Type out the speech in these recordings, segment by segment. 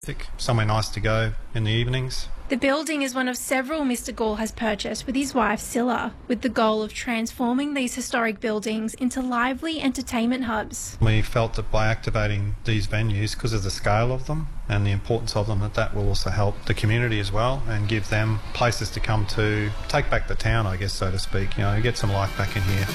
Somewhere nice to go in the evenings. The building is one of several Mr. Gall has purchased with his wife Scylla, with the goal of transforming these historic buildings into lively entertainment hubs. We felt that by activating these venues, because of the scale of them and the importance of them, that will also help the community as well and give them places to come to, take back the town, I guess, so to speak, get some life back in here.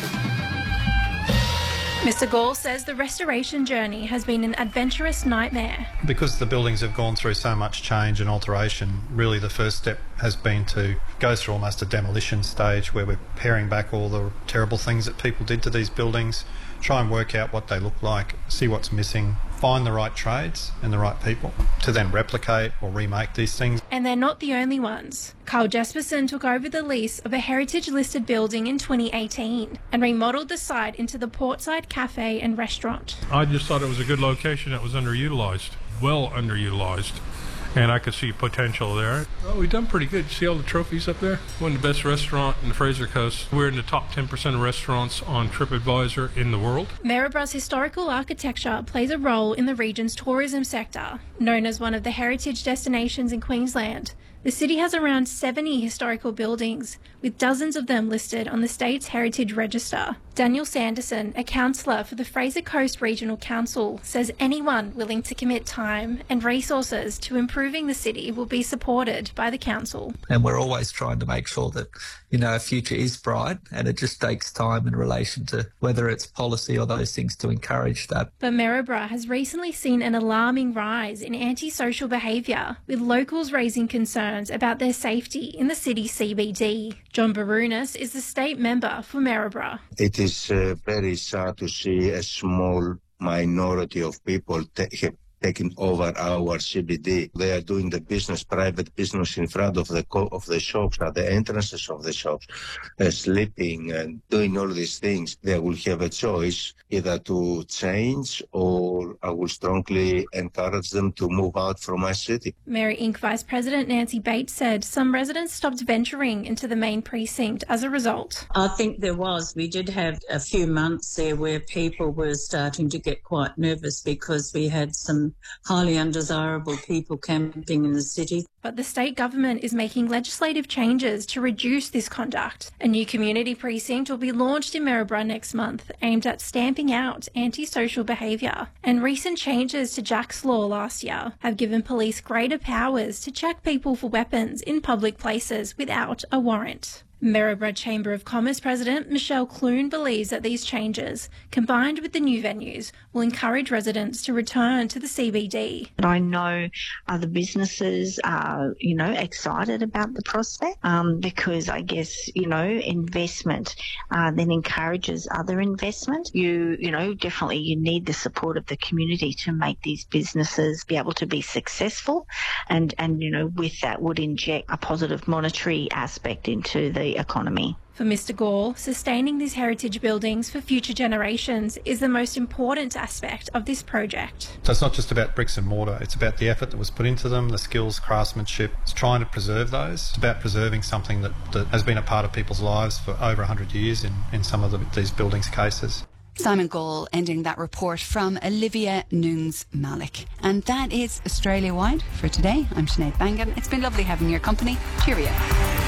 Mr. Gall says the restoration journey has been an adventurous nightmare. Because the buildings have gone through so much change and alteration, really the first step has been to go through almost a demolition stage where we're paring back all the terrible things that people did to these buildings, try and work out what they look like, see what's missing, find the right trades and the right people to then replicate or remake these things. And they're not the only ones. Carl Jesperson took over the lease of a heritage-listed building in 2018 and remodelled the site into the Portside Cafe and Restaurant. I just thought it was a good location that was underutilised, well underutilised. And I could see potential there. Well, we've done pretty good. See all the trophies up there? One of the best restaurants in the Fraser Coast. We're in the top 10% of restaurants on TripAdvisor in the world. Maryboroug's historical architecture plays a role in the region's tourism sector. Known as one of the heritage destinations in Queensland, the city has around 70 historical buildings, with dozens of them listed on the state's Heritage Register. Daniel Sanderson, a councillor for the Fraser Coast Regional Council, says anyone willing to commit time and resources to improving the city will be supported by the council. And we're always trying to make sure that, our future is bright, and it just takes time in relation to whether it's policy or those things to encourage that. But Maryborough has recently seen an alarming rise in antisocial behaviour, with locals raising concerns about their safety in the city CBD. John Barunas is the state member for Maryborough. It is very sad to see a small minority of people taking over our CBD. They are doing the private business in front of the shops, at the entrances of the shops, sleeping and doing all these things. They will have a choice either to change, or I will strongly encourage them to move out from my city. Mary Inc. Vice President Nancy Bates said some residents stopped venturing into the main precinct as a result. I think there was. We did have a few months there where people were starting to get quite nervous because we had some highly undesirable people camping in the city. But the state government is making legislative changes to reduce this conduct. A new community precinct will be launched in Maryborough next month, aimed at stamping out antisocial behaviour. And recent changes to Jack's Law last year have given police greater powers to check people for weapons in public places without a warrant. Maryborough Chamber of Commerce President Michelle Clune believes that these changes, combined with the new venues, will encourage residents to return to the CBD. I know other businesses are, excited about the prospect because I guess, investment then encourages other investment. Definitely you need the support of the community to make these businesses be able to be successful and with that would inject a positive monetary aspect into the economy. For Mr. Gall, sustaining these heritage buildings for future generations is the most important aspect of this project. So it's not just about bricks and mortar, it's about the effort that was put into them, the skills, craftsmanship. It's trying to preserve those. It's about preserving something that has been a part of people's lives for over 100 years in some of these buildings' cases. Simon Gall ending that report from Olivia Nunes-Malik. And that is Australia-wide for today. I'm Sinead Bangan. It's been lovely having your company. Cheerio.